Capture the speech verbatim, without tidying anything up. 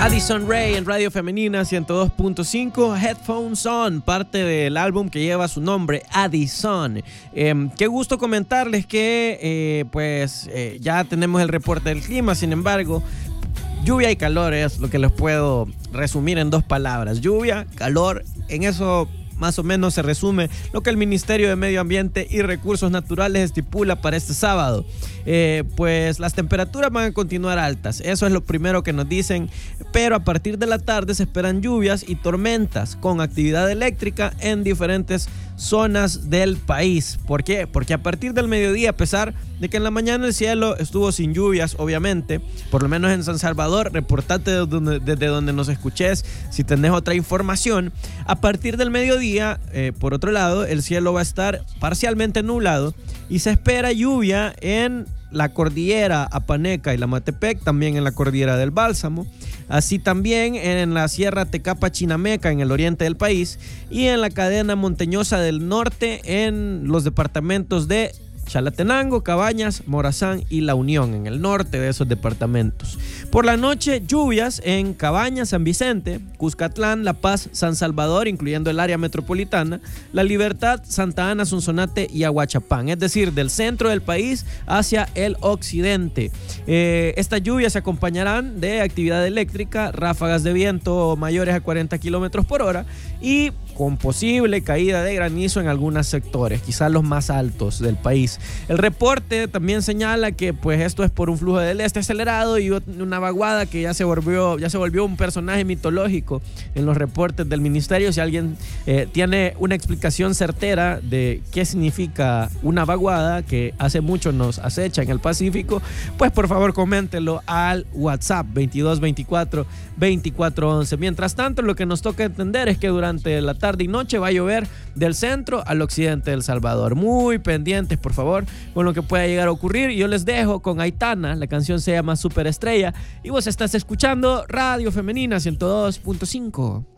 Addison Rae en Radio Femenina ciento dos punto cinco, Headphones On, parte del álbum que lleva su nombre, Addison. Eh, qué gusto comentarles que eh, pues eh, ya tenemos el reporte del clima, sin embargo, lluvia y calor es lo que les puedo resumir en dos palabras. Lluvia, calor, en eso más o menos se resume lo que el Ministerio de Medio Ambiente y Recursos Naturales estipula para este sábado. Eh, pues las temperaturas van a continuar altas, eso es lo primero que nos dicen, pero a partir de la tarde se esperan lluvias y tormentas con actividad eléctrica en diferentes zonas del país. ¿Por qué? Porque a partir del mediodía, a pesar de que en la mañana el cielo estuvo sin lluvias, obviamente, por lo menos en San Salvador, reportate desde donde, desde donde nos escuches si tenés otra información. A partir del mediodía, eh, por otro lado, el cielo va a estar parcialmente nublado y se espera lluvia en la cordillera Apaneca y la Matepec, también en la cordillera del Bálsamo, así también en la Sierra Tecapa-Chinameca en el oriente del país y en la cadena montañosa del norte en los departamentos de Chalatenango, Cabañas, Morazán y La Unión, en el norte de esos departamentos. Por la noche, lluvias en Cabañas, San Vicente, Cuscatlán, La Paz, San Salvador, incluyendo el área metropolitana, La Libertad, Santa Ana, Sonsonate y Aguachapán, es decir, del centro del país hacia el occidente. Eh, estas lluvias se acompañarán de actividad eléctrica, ráfagas de viento mayores a cuarenta kilómetros por hora y con posible caída de granizo en algunos sectores, quizás los más altos del país. El reporte también señala que pues esto es por un flujo del este acelerado y una vaguada que ya se volvió, ya se volvió un personaje mitológico en los reportes del ministerio. Si alguien eh, tiene una explicación certera de qué significa una vaguada que hace mucho nos acecha en el Pacífico, pues por favor coméntelo al WhatsApp veintidós veinticuatro veinticuatro once. Mientras tanto, lo que nos toca entender es que durante la tarde y noche va a llover del centro al occidente de El Salvador. Muy pendientes, por favor, con lo que pueda llegar a ocurrir. Yo les dejo con Aitana, la canción se llama Superestrella y vos estás escuchando Radio Femenina ciento dos punto cinco.